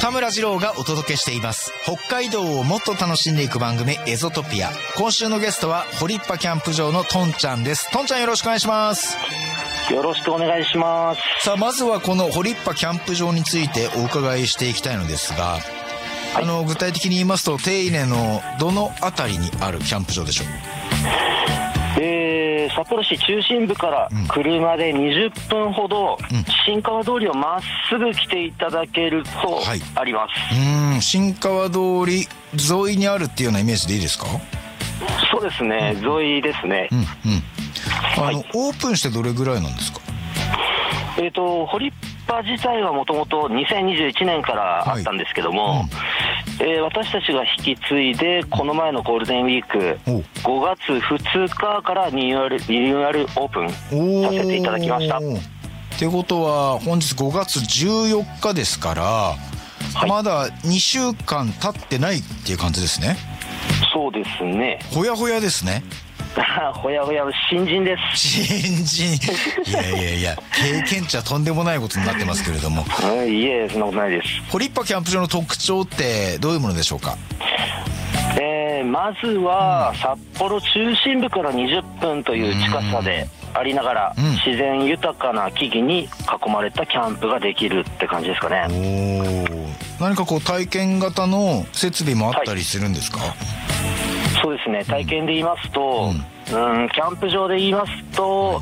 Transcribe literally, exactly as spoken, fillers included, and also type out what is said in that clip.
田村次郎がお届けしています。北海道をもっと楽しんでいく番組エゾトピア。今週のゲストはホリッパキャンプ場のトンちゃんです。トンちゃんよろしくお願いします。 よろしくお願いします。 さあまずはこのホリッパキャンプ場についてお伺いしていきたいのですが、はい、あの具体的に言いますと手稲のどのあたりにあるキャンプ場でしょう？ えー、札幌市中心部から車でにじゅっぷんほど、うん、新川通りをまっすぐ来ていただけるとあります、 はい、うーん新川通り沿いにあるっていうようなイメージでいいですか？ そうですね、うん、沿いですね、うんうん、 あの、はい、オープンしてどれぐらいなんですか？ えーと、ホリッパ自体はもともとにせんにじゅういちねんからあったんですけども、はい、うんえー、私たちが引き継いでこの前のゴールデンウィークごがつふつかからリニューアル、リニューアルオープンさせていただきました。 ってことは本日ごがつじゅうよっかですから、はい、まだにしゅうかん経ってないっていう感じですね。 そうですね、 ほやほやですね。 ほやほや新人です。 新人いやいやいや経験値はとんでもないことになってますけれどもいえそんなことないです。 ホリッパキャンプ場の特徴ってどういうものでしょうか？ えー、まずは、うん、札幌中心部からにじゅっぷんという近さでありながら、うん、自然豊かな木々に囲まれたキャンプができるって感じですかね。 お何かこう体験型の設備もあったりするんですか？はい、 そうですね、体験で言いますと、うんうん、キャンプ場で言いますと、